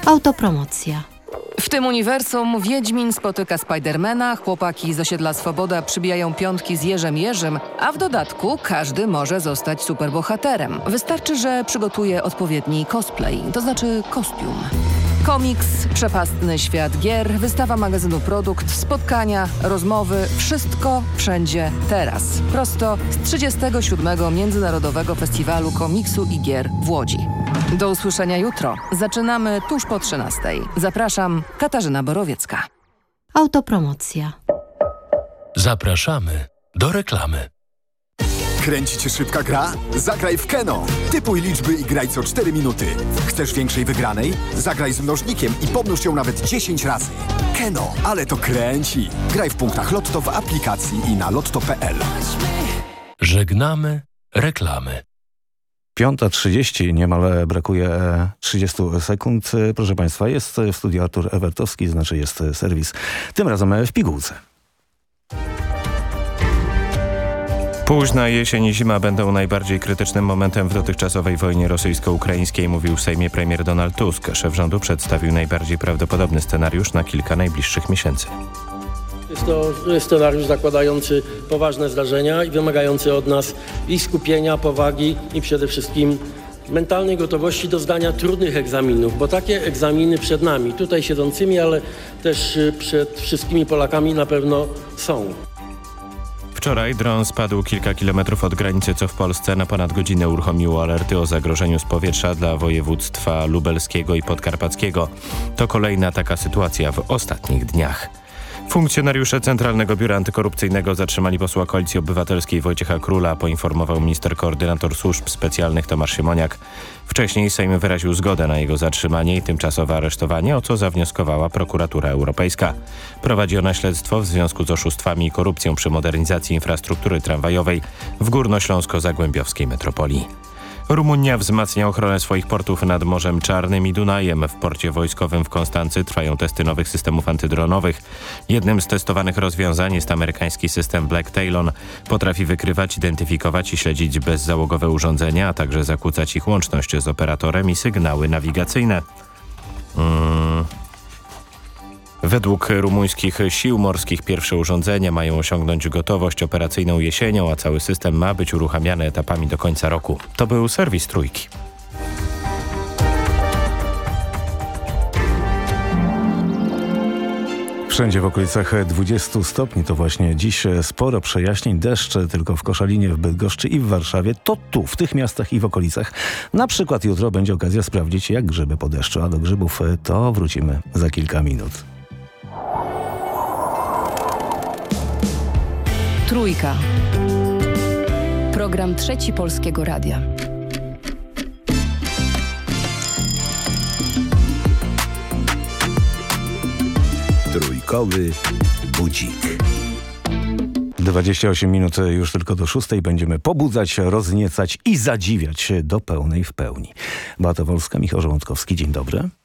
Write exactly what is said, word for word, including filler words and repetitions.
Autopromocja. W tym uniwersum Wiedźmin spotyka Spidermana, chłopaki z osiedla Swoboda przybijają piątki z Jerzem Jerzym, a w dodatku każdy może zostać superbohaterem. Wystarczy, że przygotuje odpowiedni cosplay, to znaczy kostium. Komiks, przepastny świat gier, wystawa magazynu Produkt, spotkania, rozmowy, wszystko, wszędzie, teraz. Prosto z trzydziestego siódmego Międzynarodowego Festiwalu Komiksu i Gier w Łodzi. Do usłyszenia jutro. Zaczynamy tuż po trzynastej. Zapraszam, Katarzyna Borowiecka. Autopromocja. Zapraszamy do reklamy. Kręci cię szybka gra? Zagraj w Keno. Typuj liczby i graj co cztery minuty. Chcesz większej wygranej? Zagraj z mnożnikiem i pomnóż ją nawet dziesięć razy. Keno, ale to kręci. Graj w punktach Lotto w aplikacji i na lotto kropka p l. Żegnamy reklamy. Piąta trzydzieści, niemal brakuje trzydzieści sekund. Proszę Państwa, jest w studiu Artur Ewertowski, znaczy jest serwis. Tym razem w pigułce. Późna jesień i zima będą najbardziej krytycznym momentem w dotychczasowej wojnie rosyjsko-ukraińskiej, mówił w Sejmie premier Donald Tusk. Szef rządu przedstawił najbardziej prawdopodobny scenariusz na kilka najbliższych miesięcy. Jest to scenariusz zakładający poważne zdarzenia i wymagający od nas i skupienia, powagi i przede wszystkim mentalnej gotowości do zdania trudnych egzaminów, bo takie egzaminy przed nami, tutaj siedzącymi, ale też przed wszystkimi Polakami na pewno są. Wczoraj dron spadł kilka kilometrów od granicy, co w Polsce na ponad godzinę uruchomiło alerty o zagrożeniu z powietrza dla województwa lubelskiego i podkarpackiego. To kolejna taka sytuacja w ostatnich dniach. Funkcjonariusze Centralnego Biura Antykorupcyjnego zatrzymali posła Koalicji Obywatelskiej Wojciecha Króla, poinformował minister koordynator służb specjalnych Tomasz Siemoniak. Wcześniej Sejm wyraził zgodę na jego zatrzymanie i tymczasowe aresztowanie, o co zawnioskowała Prokuratura Europejska. Prowadzi ona śledztwo w związku z oszustwami i korupcją przy modernizacji infrastruktury tramwajowej w górnośląsko-zagłębiowskiej metropolii. Rumunia wzmacnia ochronę swoich portów nad Morzem Czarnym i Dunajem. W porcie wojskowym w Konstancy trwają testy nowych systemów antydronowych. Jednym z testowanych rozwiązań jest amerykański system Black Talon. Potrafi wykrywać, identyfikować i śledzić bezzałogowe urządzenia, a także zakłócać ich łączność z operatorem i sygnały nawigacyjne. Hmm. Według rumuńskich sił morskich pierwsze urządzenia mają osiągnąć gotowość operacyjną jesienią, a cały system ma być uruchamiany etapami do końca roku. To był serwis Trójki. Wszędzie w okolicach dwudziestu stopni to właśnie dziś sporo przejaśnień, deszcz tylko w Koszalinie, w Bydgoszczy i w Warszawie. To tu, w tych miastach i w okolicach. Na przykład jutro będzie okazja sprawdzić, jak grzyby po deszczu, a do grzybów to wrócimy za kilka minut. Trójka. Program Trzeci Polskiego Radia. Trójkowy budzik. dwadzieścia osiem minut już tylko do szóstej. Będziemy pobudzać, rozniecać i zadziwiać do pełnej w pełni. Beata Wolska, Michał Żołądkowski. Dzień dobry.